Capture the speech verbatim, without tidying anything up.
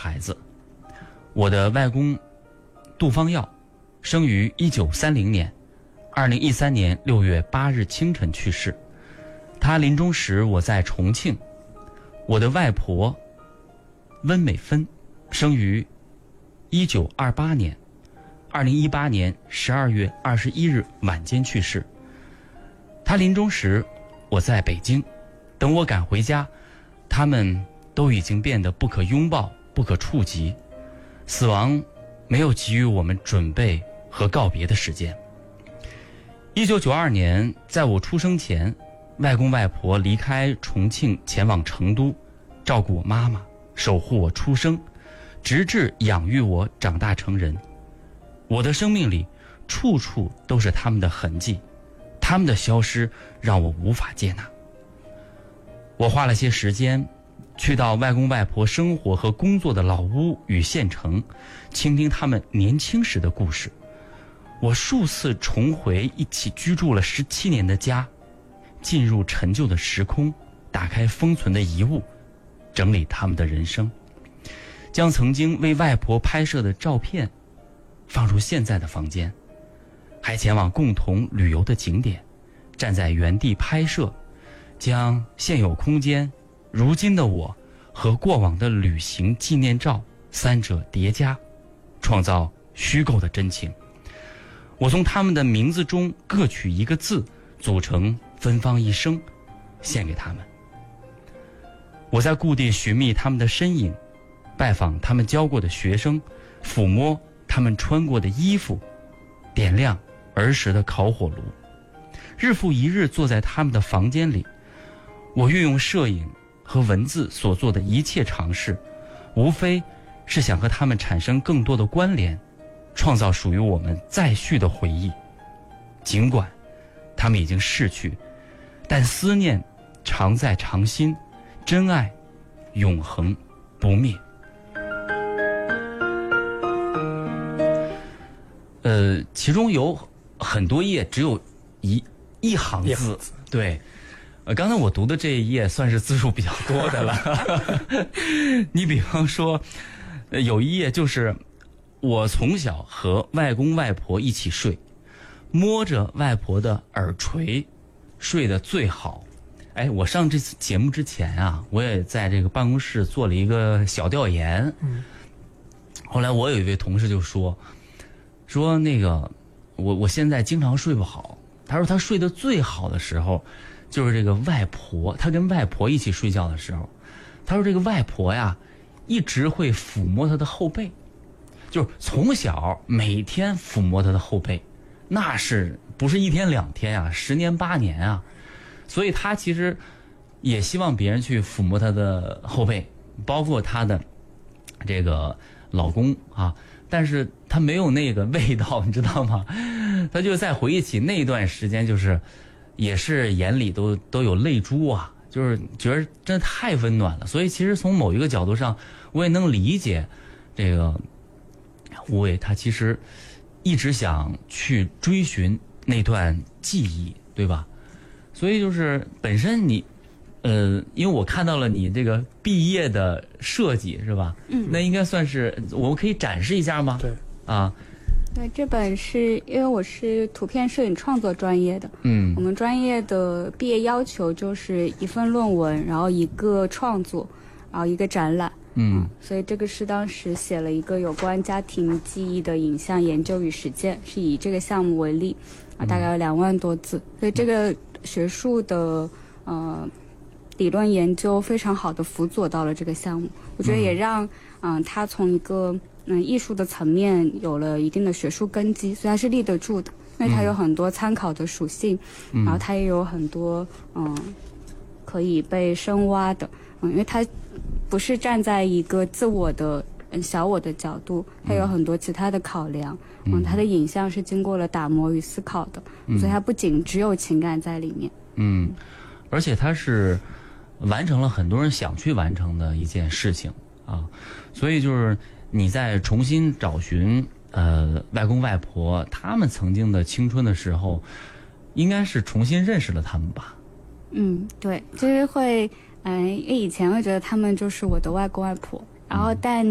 孩子。我的外公杜方耀生于一九三零年，二零一三年六月八日清晨去世。他临终时我在重庆。我的外婆温美芬生于一九二八年，二零一八年十二月二十一日晚间去世。他临终时我在北京，等我赶回家，他们都已经变得不可拥抱、不可触及。死亡没有给予我们准备和告别的时间。一九九二年，在我出生前，外公外婆离开重庆前往成都，照顾我妈妈，守护我出生，直至养育我长大成人。我的生命里处处都是他们的痕迹，他们的消失让我无法接纳。我花了些时间去到外公外婆生活和工作的老屋与县城，倾听他们年轻时的故事。我数次重回一起居住了十七年的家，进入陈旧的时空，打开封存的遗物，整理他们的人生，将曾经为外婆拍摄的照片放入现在的房间，还前往共同旅游的景点，站在原地拍摄，将现有空间、如今的我和过往的旅行纪念照三者叠加，创造虚构的真情。我从他们的名字中各取一个字，组成芬芳一生，献给他们。我在故地寻觅他们的身影，拜访他们教过的学生，抚摸他们穿过的衣服，点亮儿时的烤火炉。日复一日坐在他们的房间里，我运用摄影和文字所做的一切尝试，无非是想和他们产生更多的关联，创造属于我们再续的回忆。尽管他们已经逝去，但思念常在常新，真爱永恒不灭。呃，其中有很多页只有一一行字，对。呃，刚才我读的这一页算是字数比较多的了。你比方说，呃，有一页就是我从小和外公外婆一起睡，摸着外婆的耳垂，睡得最好。哎，我上这次节目之前啊，我也在这个办公室做了一个小调研。嗯。后来我有一位同事就说，说那个我我现在经常睡不好。他说他睡得最好的时候，就是这个外婆，他跟外婆一起睡觉的时候，他说这个外婆呀，一直会抚摸他的后背，就是从小每天抚摸他的后背，那是不是一天两天啊，十年八年啊。所以他其实也希望别人去抚摸他的后背，包括他的这个老公啊，但是他没有那个味道，你知道吗？他就在回忆起那段时间，就是也是眼里都都有泪珠啊，就是觉得真的太温暖了。所以其实从某一个角度上，我也能理解这个吴伟他其实一直想去追寻那段记忆，对吧？所以就是本身你，呃，因为我看到了你这个毕业的设计是吧？嗯，那应该算是我们可以展示一下吗？ 对， 啊， 对，这本是因为我是图片摄影创作专业的，嗯，我们专业的毕业要求就是一份论文，然后一个创作，然后一个展览。嗯，所以这个是当时写了一个有关家庭记忆的影像研究与实践，是以这个项目为例，啊，大概有两万多字，所以这个学术的呃理论研究非常好的辅佐到了这个项目，我觉得也让嗯、呃、它从一个嗯艺术的层面有了一定的学术根基，所以它是立得住的，因为它有很多参考的属性，嗯、然后它也有很多嗯可以被深挖的，嗯，因为它不是站在一个自我的小我的角度，它有很多其他的考量，嗯，它的影像是经过了打磨与思考的，嗯，所以它不仅只有情感在里面， 嗯，而且它是完成了很多人想去完成的一件事情啊，所以就是你在重新找寻呃外公外婆他们曾经的青春的时候，应该是重新认识了他们吧？嗯， 对，就是会。嗯，因为以前会觉得他们就是我的外公外婆，然后但